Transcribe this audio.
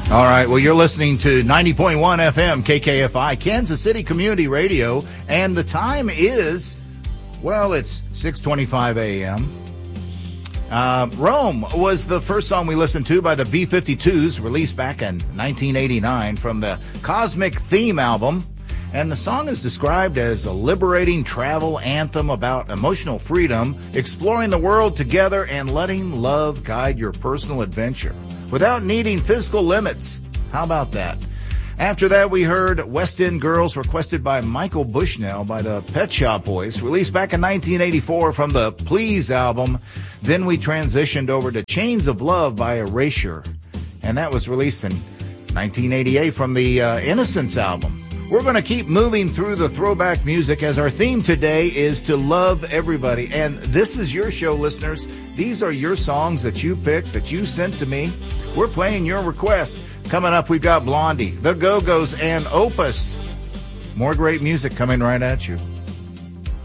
All right, well, you're listening to 90.1 FM KKFI, Kansas City Community Radio, and the time is, well, it's 6:25 a.m. Rome was the first song we listened to by the B-52s, released back in 1989 from the Cosmic Theme album. And the song is described as a liberating travel anthem about emotional freedom, exploring the world together, and letting love guide your personal adventure without needing physical limits. How about that? After that, we heard West End Girls, requested by Michael Bushnell by the Pet Shop Boys, released back in 1984 from the Please album. Then we transitioned over to Chains of Love by Erasure, and that was released in 1988 from the Innocence album. We're going to keep moving through the throwback music as our theme today is to love everybody. And this is your show, listeners. These are your songs that you picked, that you sent to me. We're playing your request. Coming up, we've got Blondie, The Go-Go's, and Opus. More great music coming right at you.